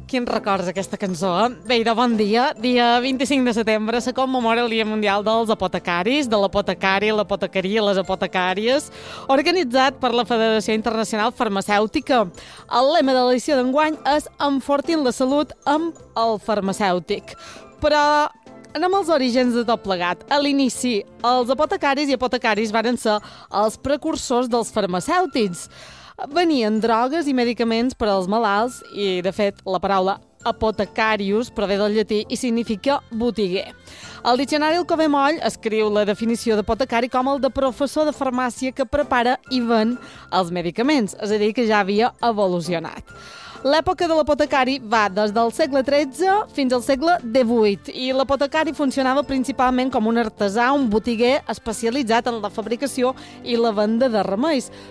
Quins records aquesta cançó, Bé, de bon dia. Dia 25 de setembre se commemora el Dia Mundial dels Apotecaris, de l'apotecari, l'apotecaria, les apotecàries, organitzat per la Federació Internacional Farmacèutica. El lema de l'edició d'enguany és Enfortint la salut amb el farmacèutic. Però anem als orígens de tot plegat. A l'inici, els apotecaris i apotecaris varen ser els precursors dels farmacèutics. Venien drogues i medicaments per als malalts i, de fet, la paraula apotecarius prové del llatí i significa botiguer. El diccionari Alcover Moll escriu la definició d'apotecari com el de professor de farmàcia que prepara i ven els medicaments, és a dir, que ja havia evolucionat. L'època de l'apotecari va des del segle XIII fins al segle XVIII i l'apotecari funcionava principalment com un artesà, un botiguer especialitzat en la fabricació i la venda de remeis.